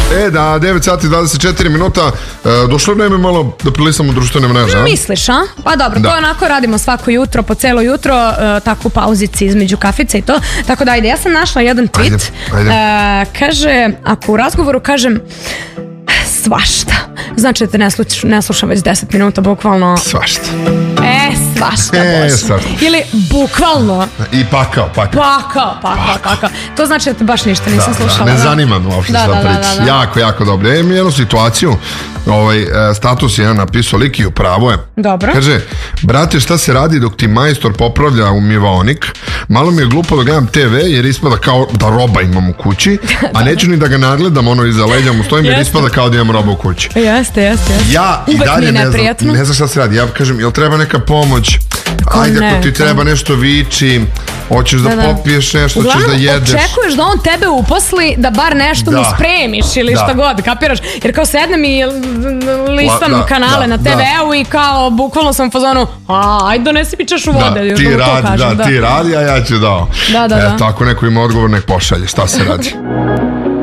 Da, 9 sati 24 minuta. Došlo vreme malo da prilisamo društvene mreže. Misliš, a? Pa dobro, to onako radimo svako jutro, po celo jutro, tako u pauzici između kafice i to. Tako da, ajde, ja sam našla jedan tweet. Kaže, ako u razgovoru kažem svašta, znači da te ne slušam već 10 minuta, bukvalno. Svašta. Svašta, Bože. Ili bukvalno. I pakao. To znači da te baš ništa nisam slušala. Ne zanima me uopšte sva priča. Jako dobro. Imam jednu situaciju, status je napisao lik i upravo je. Dobro. Kaže, brate, šta se radi dok ti majstor popravlja umivaonik? Malo mi je glupo da gledam TV jer ispada kao da roba imam u kući, a neću ni da ga nagledam, iza leđa mu stojim jer ispada kao da imam roba u kući. Jeste. Ja i dalje ne znam šta se radi. Ja kažem, jel treba neka pomoć? Ajde, ako ti treba nešto viči, hoćeš da popiješ nešto, hoćeš da jedeš. Uglavnom, očekuješ da on tebe uposli da bar nešto mu spremiš ili šta god, kapiraš? Jer kao sednem i listam kanale na TV-u i kao bukvalno sam u fazonu, ajde donesi mi čašu vode. Ti radi, a ja ću dao. Tako neko ima odgovor, nek pošalje, šta se radi.